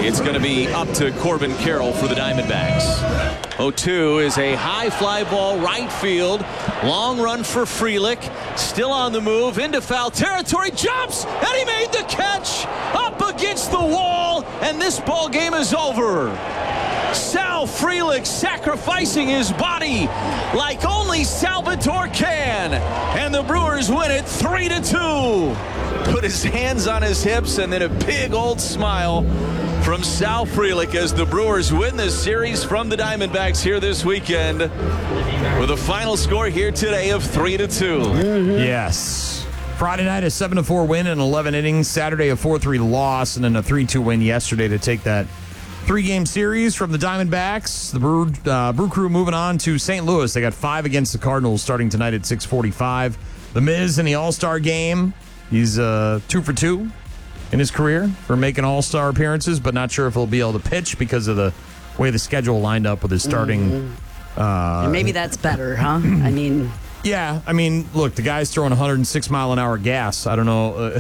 It's going to be up to Corbin Carroll for the Diamondbacks. 0-2 is a high fly ball right field. Long run for Frelick. Still on the move into foul territory. Jumps, and he made the catch up against the wall, and this ball game is over. Sal Frelick sacrificing his body like only Salvatore can, and the Brewers win it 3-2. Put his hands on his hips, and then a big old smile from Sal Frelick as the Brewers win this series from the Diamondbacks here this weekend with a final score here today of 3-2. Yes. Friday night, a 7-4 win in 11 innings. Saturday, a 4-3 loss, and then a 3-2 win yesterday to take that three-game series from the Diamondbacks. The Brew Crew moving on to St. Louis. They got 5 against the Cardinals starting tonight at 6:45. The Miz in the All-Star game. He's 2 for 2 in his career for making All-Star appearances, but not sure if he'll be able to pitch because of the way the schedule lined up with his starting. And maybe that's better, huh? I mean... Yeah, I mean, look, the guy's throwing 106-mile-an-hour gas. I don't know.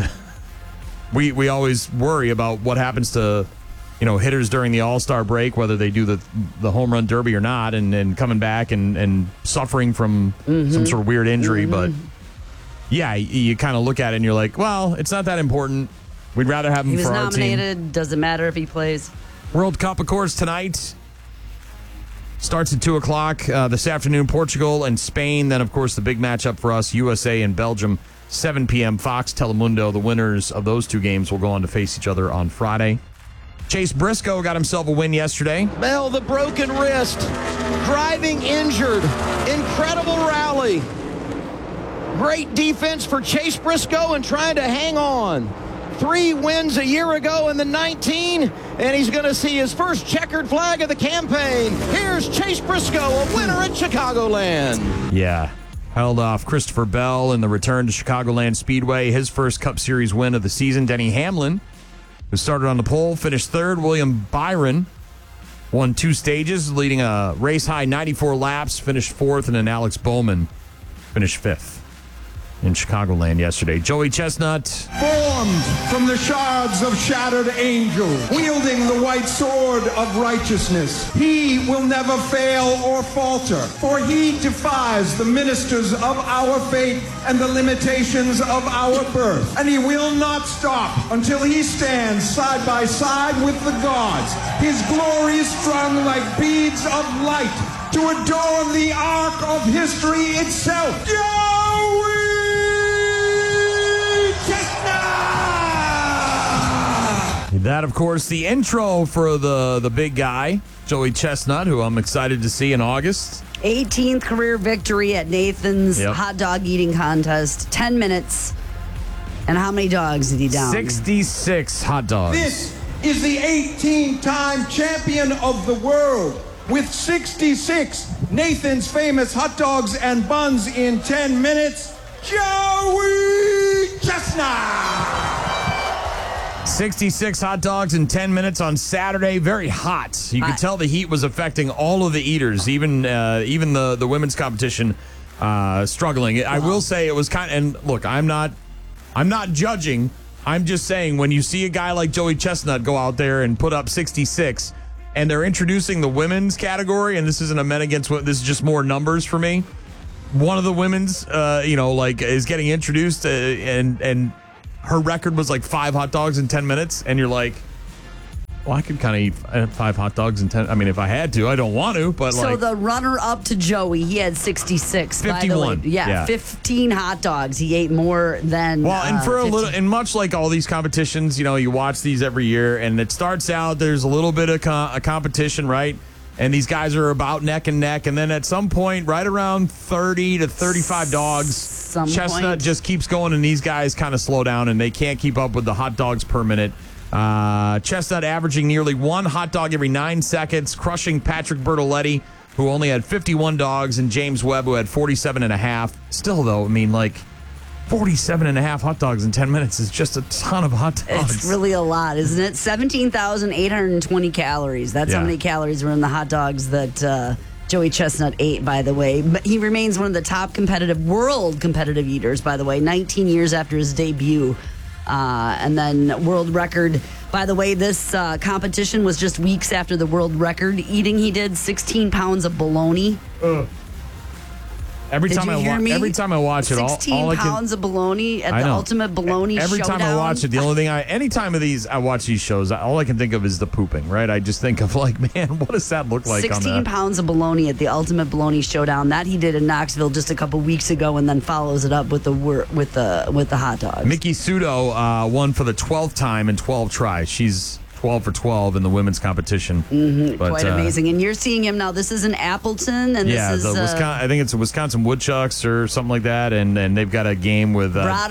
We always worry about what happens to hitters during the All-Star break, whether they do the home run derby or not, and coming back and suffering from some sort of weird injury. But, yeah, you kind of look at it and you're like, well, it's not that important. We'd rather have him for our team. He was nominated. Doesn't matter if he plays. World Cup, of course, tonight. Starts at 2 o'clock this afternoon, Portugal and Spain. Then, of course, the big matchup for us, USA and Belgium, 7 p.m. Fox Telemundo. The winners of those two games will go on to face each other on Friday. Chase Briscoe got himself a win yesterday. Bell, the broken wrist, driving injured, incredible rally. Great defense for Chase Briscoe and trying to hang on. 3 wins a year ago in the 19, and he's going to see his first checkered flag of the campaign. Here's Chase Briscoe, a winner at Chicagoland. Yeah, held off Christopher Bell in the return to Chicagoland Speedway. His first Cup Series win of the season. Denny Hamlin, who started on the pole, finished third. William Byron won 2 stages, leading a race-high 94 laps, finished fourth, and then Alex Bowman finished fifth in Chicagoland yesterday. Joey Chestnut. Formed from the shards of shattered angels, wielding the white sword of righteousness. He will never fail or falter, for he defies the ministers of our fate and the limitations of our birth. And he will not stop until he stands side by side with the gods, his glory strung like beads of light to adorn the arc of history itself. Joey Chestnut! That, of course, the intro for the big guy, Joey Chestnut, who I'm excited to see in August. 18th career victory at Nathan's hot dog eating contest. 10 minutes. And how many dogs did he down? 66 hot dogs. This is the 18-time champion of the world with 66 Nathan's famous hot dogs and buns in 10 minutes, Joey Chestnut! 66 hot dogs in 10 minutes on Saturday. Very hot. You could tell the heat was affecting all of the eaters, even the women's competition struggling. I will say it was kind of, and look, I'm not judging. I'm just saying when you see a guy like Joey Chestnut go out there and put up 66, and they're introducing the women's category, and this isn't a men against women, this is just more numbers for me. One of the women's, is getting introduced, and her record was like 5 hot dogs in 10 minutes, and you're like, well, I could kind of eat 5 hot dogs in 10. I mean, if I had to, I don't want to, but so the runner-up to Joey, he had 66. 51. By the way. 15 hot dogs. He ate more than. Well, and for 15. a little, and much like all these competitions, you watch these every year, and it starts out there's a little bit of a competition, right? And these guys are about neck and neck, and then at some point, right around 30 to 35 dogs, Chestnut just keeps going, and these guys kind of slow down, and they can't keep up with the hot dogs per minute. Chestnut averaging nearly 1 hot dog every 9 seconds, crushing Patrick Bertoletti, who only had 51 dogs, and James Webb, who had 47 and a half. Still, though, I mean, 47 and a half hot dogs in 10 minutes is just a ton of hot dogs. It's really a lot, isn't it? 17,820 calories. That's how many calories were in the hot dogs that Joey Chestnut ate, by the way. But he remains one of the top world competitive eaters, by the way, 19 years after his debut. And then world record By the way, this competition was just weeks after the world record eating. He did 16 pounds of bologna. Every time I watch it, 16 pounds of bologna at the Ultimate Bologna Every Showdown. time I watch it, the only thing anytime I watch these shows, all I can think of is the pooping, right? I just think of like, man, what does that look like 16 pounds of bologna at the Ultimate Bologna Showdown. That he did in Knoxville just a couple weeks ago, and then follows it up with the hot dogs. Miki Sudo won for the 12th time in 12 tries. She's 12 for 12 in the women's competition. But, quite amazing. And you're seeing him now. This is in Appleton, and this is I think it's the Wisconsin Woodchucks or something like that, and they've got a game with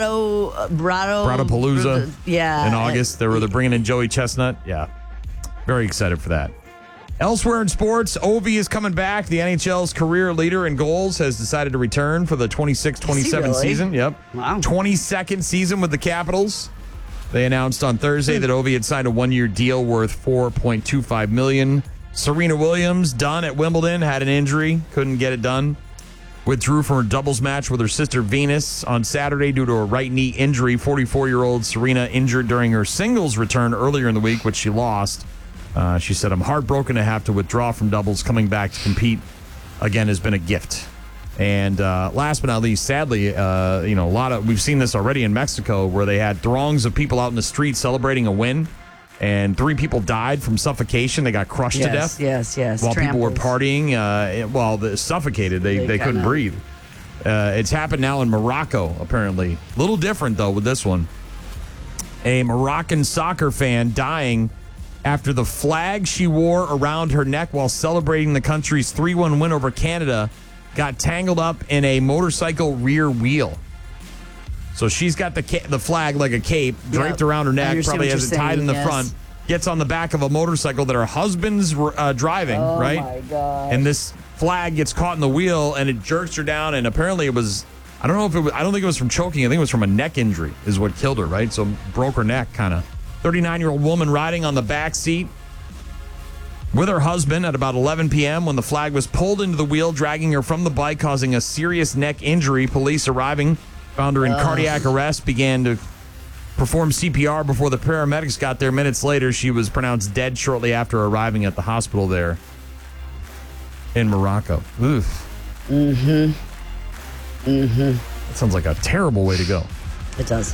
Bratapalooza in August. They're bringing in Joey Chestnut. Yeah, very excited for that. Elsewhere in sports, Ovi is coming back. The NHL's career leader in goals has decided to return for the 26-27 season. Yep. Wow. 22nd season with the Capitals. They announced on Thursday that Ovi had signed a one-year deal worth $4.25 million. Serena Williams, done at Wimbledon, had an injury, couldn't get it done. Withdrew from her doubles match with her sister Venus on Saturday due to a right knee injury. 44-year-old Serena injured during her singles return earlier in the week, which she lost. She said, "I'm heartbroken to have to withdraw from doubles. Coming back to compete again has been a gift." And last but not least, sadly, we've seen this already in Mexico, where they had throngs of people out in the street celebrating a win, and 3 people died from suffocation. They got crushed to death. Yes. While Tramples. people were partying, they suffocated. They couldn't breathe. It's happened now in Morocco, apparently. A little different, though, with this one. A Moroccan soccer fan dying after the flag she wore around her neck while celebrating the country's 3-1 win over Canada got tangled up in a motorcycle rear wheel. So she's got the flag like a cape draped around her neck, probably has it tied in the front, gets on the back of a motorcycle that her husband's driving, right? Oh, my God. And this flag gets caught in the wheel, and it jerks her down, and apparently it was, I don't think it was from choking, I think it was from a neck injury is what killed her, right? So broke her neck, kind of. 39-year-old woman riding on the back seat with her husband at about 11 p.m. when the flag was pulled into the wheel, dragging her from the bike, causing a serious neck injury. Police arriving found her in cardiac arrest, began to perform CPR before the paramedics got there. Minutes later, she was pronounced dead shortly after arriving at the hospital there in Morocco. Oof. That sounds like a terrible way to go. It does.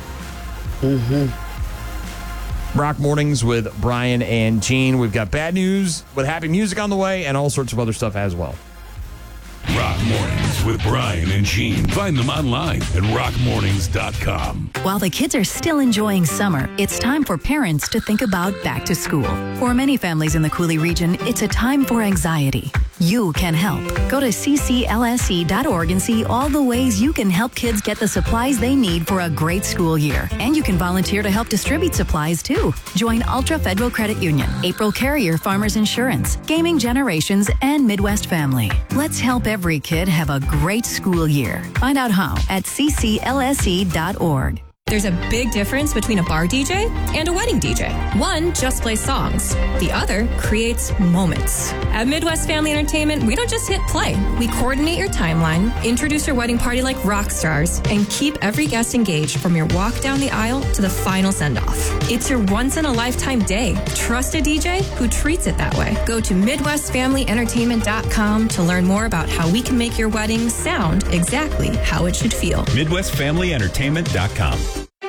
Rock Mornings with Brian and Gene. We've got bad news with happy music on the way and all sorts of other stuff as well. Rock Mornings with Brian and Gene. Find them online at rockmornings.com. While the kids are still enjoying summer, it's time for parents to think about back to school. For many families in the Cooley region, it's a time for anxiety. You can help. Go to cclse.org and see all the ways you can help kids get the supplies they need for a great school year. And you can volunteer to help distribute supplies too. Join Ultra Federal Credit Union, April Carrier Farmers Insurance, Gaming Generations, and Midwest Family. Let's help every kid have a great school year. Find out how at cclse.org. There's a big difference between a bar DJ and a wedding DJ. One just plays songs. The other creates moments. At Midwest Family Entertainment, we don't just hit play. We coordinate your timeline, introduce your wedding party like rock stars, and keep every guest engaged from your walk down the aisle to the final send-off. It's your once-in-a-lifetime day. Trust a DJ who treats it that way. Go to MidwestFamilyEntertainment.com to learn more about how we can make your wedding sound exactly how it should feel. MidwestFamilyEntertainment.com.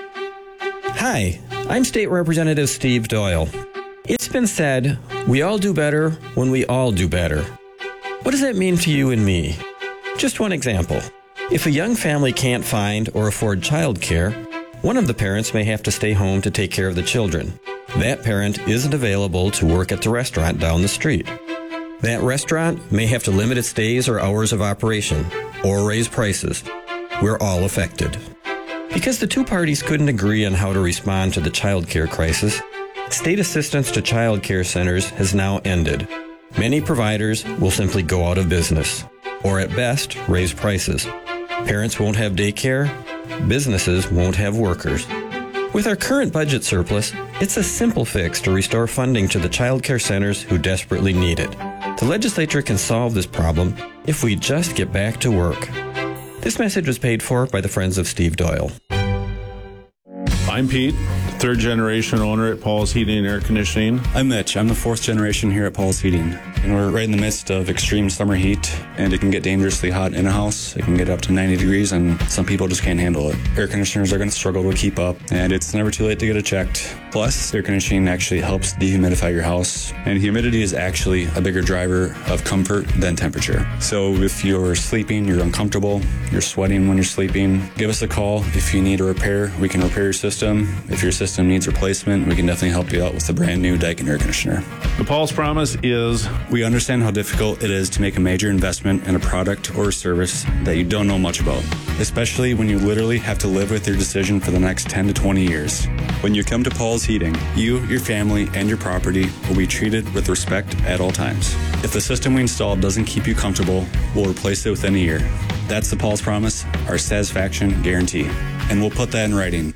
Hi, I'm State Representative Steve Doyle. It's been said, we all do better when we all do better. What does that mean to you and me? Just one example. If a young family can't find or afford childcare, one of the parents may have to stay home to take care of the children. That parent isn't available to work at the restaurant down the street. That restaurant may have to limit its days or hours of operation, or raise prices. We're all affected. Because the two parties couldn't agree on how to respond to the child care crisis, state assistance to child care centers has now ended. Many providers will simply go out of business, or at best, raise prices. Parents won't have daycare, businesses won't have workers. With our current budget surplus, it's a simple fix to restore funding to the child care centers who desperately need it. The legislature can solve this problem if we just get back to work. This message was paid for by the Friends of Steve Doyle. I'm Pete. third generation owner at Paul's Heating and Air Conditioning. I'm Mitch. I'm the fourth generation here at Paul's Heating. And we're right in the midst of extreme summer heat, and it can get dangerously hot in a house. It can get up to 90 degrees, and some people just can't handle it. Air conditioners are going to struggle to keep up, and it's never too late to get it checked. Plus, air conditioning actually helps dehumidify your house, and humidity is actually a bigger driver of comfort than temperature. So if you're sleeping, you're uncomfortable, you're sweating when you're sleeping, give us a call. If you need a repair, we can repair your system. If your system needs replacement, we can definitely help you out with a brand new Daikin air conditioner. The Paul's promise is, we understand how difficult it is to make a major investment in a product or a service that you don't know much about, especially when you literally have to live with your decision for the next 10 to 20 years. When you come to Paul's Heating, you, your family, and your property will be treated with respect at all times. If the system we installed doesn't keep you comfortable, we'll replace it within a year. That's the Paul's promise, our satisfaction guarantee. And we'll put that in writing.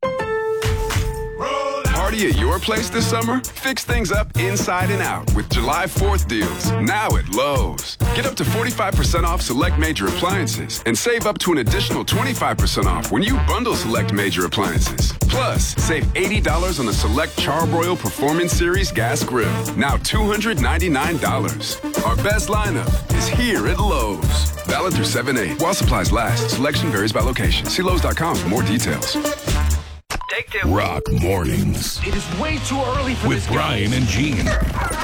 Party at your place this summer? Fix things up inside and out with July 4th deals, now at Lowe's. Get up to 45% off select major appliances and save up to an additional 25% off when you bundle select major appliances. Plus, save $80 on the select Charbroil Performance Series gas grill, now $299. Our best lineup is here at Lowe's. Valid through 7/8. While supplies last, selection varies by location. See Lowe's.com for more details. Rock Mornings. It is way too early for with this Brian and Gene.